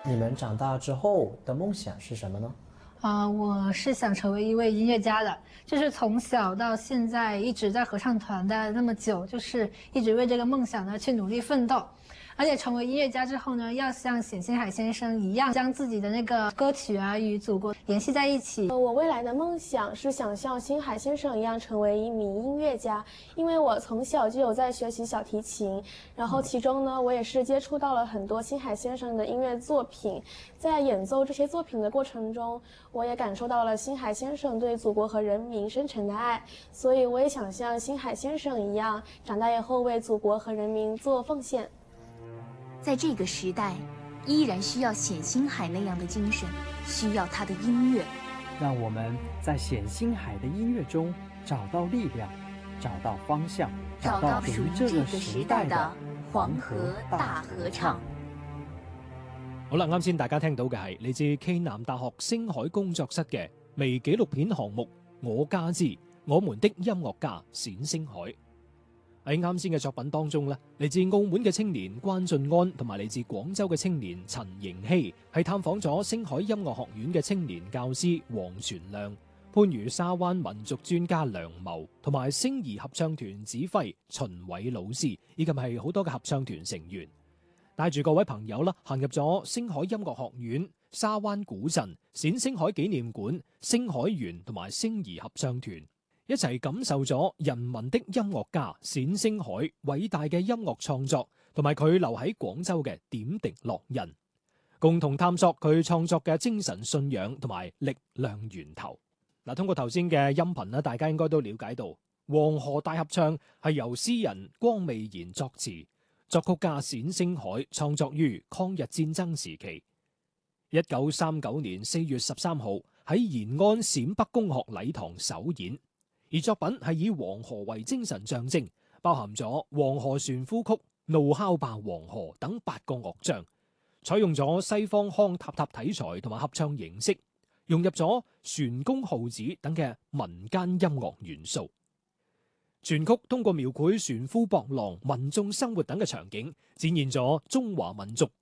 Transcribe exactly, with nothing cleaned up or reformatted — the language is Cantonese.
你们长大之后的梦想是什么呢？ 啊、我是想成为一位音乐家的，就是从小到现在一直在合唱团待了那么久，就是一直为这个梦想呢去努力奋斗。而且成为音乐家之后呢，要像冼星海先生一样，将自己的那个歌曲啊与祖国联系在一起。 呃我未来的梦想是想像星海先生一样成为一名音乐家，因为我从小就有在学习小提琴，然后其中呢，我也是接触到了很多星海先生的音乐作品，在演奏这些作品的过程中，我也感受到了星海先生对祖国和人民深沉的爱，所以我也想像星海先生一样，长大以后为祖国和人民做奉献。 在这个时代，依然需要冼星海那样的精神，需要他的音乐。 让我们在冼星海的音乐中找到力量，找到方向， 找到属属于这个时代的黄河大合唱。 好啦，啱先大家聽到嘅係嚟自暨南大學星海工作室嘅微紀錄片項目《我家之我們的音樂家冼星海》。喺啱先嘅作品當中咧，嚟自澳門嘅青年關俊安同埋嚟自廣州嘅青年陳盈希係探訪咗星海音樂學院嘅青年教師黃全亮、番禺沙灣民族專家梁謀同埋星兒合唱團指揮秦偉老師，以及係好多嘅合唱團成員，帶住各位朋友啦，行入咗星海音樂學院、沙灣古鎮、冼星海紀念館、星海園同埋星兒合唱團，一齊感受咗人民的音樂家冼星海偉大嘅音樂創作，同埋佢留喺廣州嘅點滴烙印，共同探索佢創作嘅精神信仰同埋力量源頭。嗱，通過頭先嘅音頻咧，大家應該都了解到，黃河大合唱係由詩人光美賢作詞，作曲家冼星海創作於抗日戰爭時期。一九三九年四月十三號喺延安陝北公學禮堂首演。而作品係以黃河為精神象徵，包含咗黃河船夫曲、怒敲吧黃河等八個樂章，採用咗西方康塔塔題材同埋合唱形式，融入咗船公號子等嘅民間音樂元素。全曲通過描繪船夫搏浪、民眾生活等嘅場景，展現咗中華民族